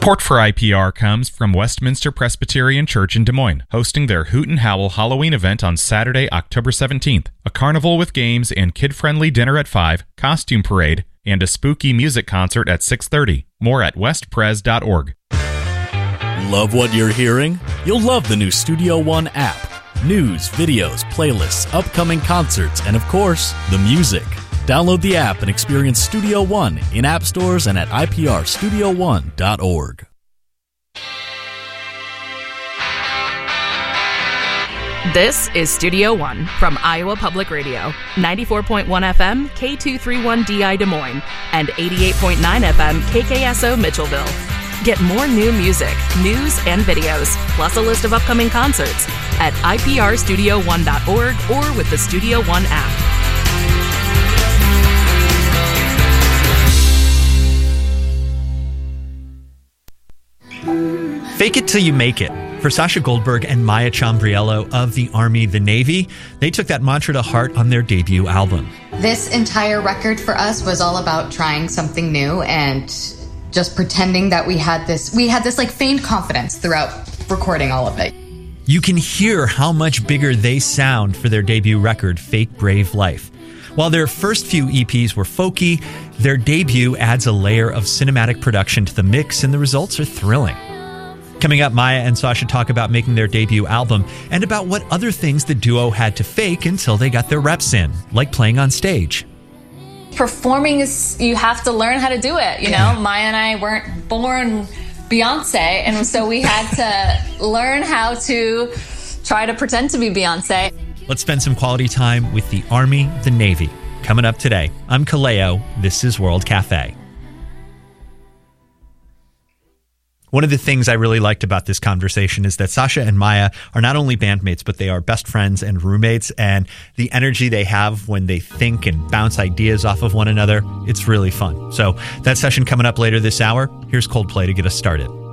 Support for IPR comes from Westminster Presbyterian Church in Des Moines, hosting their Hoot and Howl Halloween event on Saturday, October 17th. A carnival with games and kid-friendly dinner at 5, costume parade, and a spooky music concert at 6:30. More at westpres.org. Love what you're hearing? You'll love the new Studio One app. News, videos, playlists, upcoming concerts, and of course, the music. Download the app and experience Studio One in app stores and at iprstudio1.org. This is Studio One from Iowa Public Radio, 94.1 FM, K231DI Des Moines, and 88.9 FM, KKSO Mitchellville. Get more new music, news, and videos, plus a list of upcoming concerts at iprstudio1.org or with the Studio One app. Fake It Till You Make It. For Sasha Goldberg and Maya Chambriello of the Army, the Navy, they took that mantra to heart on their debut album. This entire record for us was all about trying something new and just pretending that we had this like feigned confidence throughout recording all of it. You can hear how much bigger they sound for their debut record, Fake Brave Life. While their first few EPs were folky, their debut adds a layer of cinematic production to the mix, and the results are thrilling. Coming up, Maya and Sasha talk about making their debut album and about what other things the duo had to fake until they got their reps in, like playing on stage. Performing is, you have to learn how to do it. You know, Maya and I weren't born Beyonce, and so we had to learn how to try to pretend to be Beyonce. Let's spend some quality time with the Army, the Navy. Coming up today, I'm Kaleo. This is World Cafe. One of the things I really liked about this conversation is that Sasha and Maya are not only bandmates, but they are best friends and roommates, and the energy they have when they think and bounce ideas off of one another, it's really fun. So that session coming up later this hour. Here's Coldplay to get us started.